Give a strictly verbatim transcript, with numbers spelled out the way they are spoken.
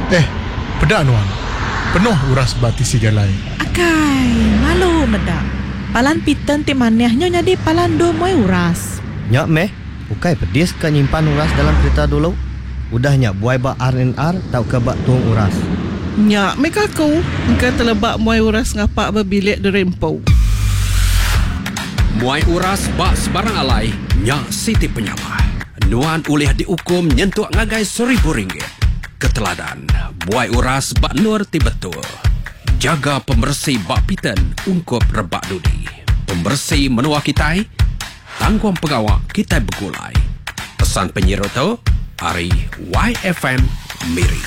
Eh, pedak nuan. Penuh uras bati si galai. Akai, malu medak. Palan piten ti manehnya jadi palan do moy uras. Nyak meh, ukai pedis ka nyimpan uras dalam kereta dulu. Udahnya buai bak R and R tau ke bak tuang uras. Nyak mereka kau engkau terlebak muai uras ngapak berbilik di rempau. Muai uras bak sebarang alai, Nyak Siti Penyapa. Nuan ulih dihukum nyentuh ngagai seribu ringgit. Keteladan, buai uras bak nur ti betul. Jaga pembersih bak piten ungkup rebak dudi. Pembersih menua kitai, tangguang pegawai kitai begulai. Pesan penyiru tu, hari Y F M Miri.